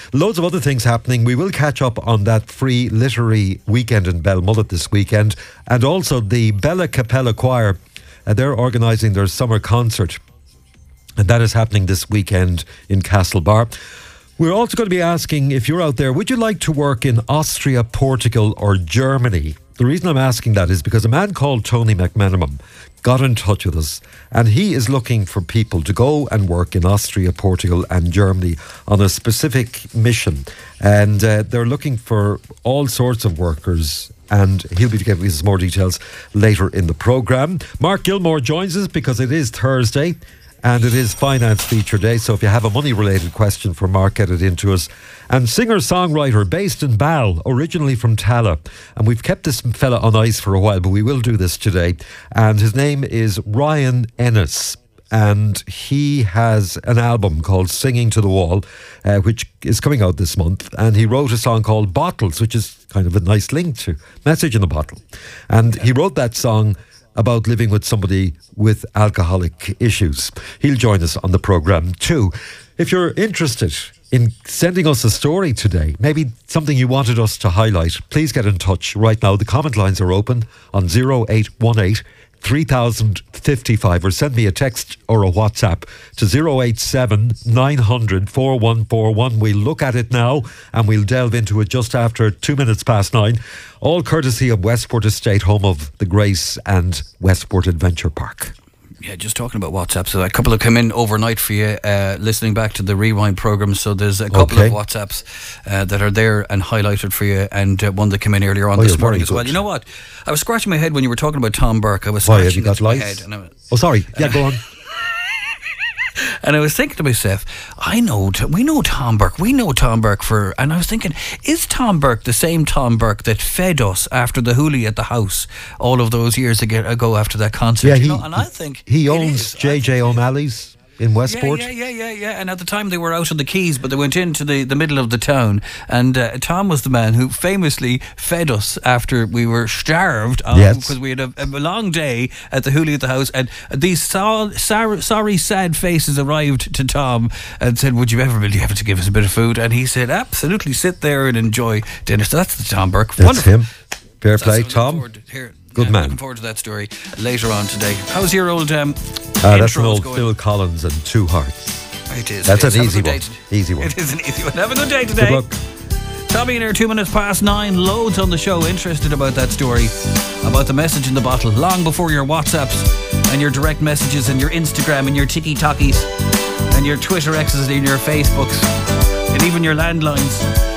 Loads of other things happening. We will catch up on that free literary weekend in Belmullet this weekend, and also the Bella Capella Choir. They're organising their summer concert, and that is happening this weekend in Castlebar. We're also going to be asking, if you're out there, would you like to work in Austria, Portugal or Germany? The reason I'm asking that is because a man called Tony McMenamon got in touch with us, and he is looking for people to go and work in Austria, Portugal and Germany on a specific mission. And they're looking for all sorts of workers, and he'll be giving us more details later in the programme. Mark Gilmore joins us because it is Thursday and it is Finance Feature Day, so if you have a money-related question for Mark, get it into us. And singer-songwriter based in Bal, originally from Tala. And we've kept this fella on ice for a while, but we will do this today. And his name is Ryan Ennis. And he has an album called Singing to the Wall, which is coming out this month. And he wrote a song called Bottles, which is kind of a nice link to Message in a Bottle. And he wrote that song about living with somebody with alcoholic issues. He'll join us on the programme too. If you're interested in sending us a story today, maybe something you wanted us to highlight, please get in touch right now. The comment lines are open on 0818 3055, or send me a text or a WhatsApp to 087 900 4141. We'll look at it now and we'll delve into it just after 9:02. All courtesy of Westport Estate, home of the Grace and Westport Adventure Park. Yeah, just talking about WhatsApp. So a couple have come in overnight for you, listening back to the Rewind programme. So there's a couple of WhatsApps that are there and highlighted for you, and one that came in earlier on this morning as well. You know what? I was scratching my head when you were talking about Tom Burke. I was scratching my head. And sorry. Yeah, go on. And I was thinking to myself, we know Tom Burke. We know Tom Burke and I was thinking, is Tom Burke the same Tom Burke that fed us after the hoolie at the house all of those years ago after that concert? Yeah, and I think he owns JJ O'Malley's in Westport. Yeah. And at the time they were out on the quays, but they went into the middle of the town. And Tom was the man who famously fed us after we were starved because we had a long day at the hoolie at the house. And these sorry, sad faces arrived to Tom and said, "Would you ever really have to give us a bit of food?" And he said, "Absolutely, sit there and enjoy dinner." So that's the Tom Burke. That's wonderful. Him. Fair play, Tom. Good man. Looking forward to that story later on today. How's your old that's an old going? Phil Collins and Two Hearts. It is. That's an easy one. Easy one. It is an easy one. Have a good day today. Good luck. Tommy and her 9:02. Loads on the show. Interested about that story, about the message in the bottle, long before your WhatsApps and your direct messages and your Instagram and your TikTokies and your Twitter X's and your Facebooks and even your landlines.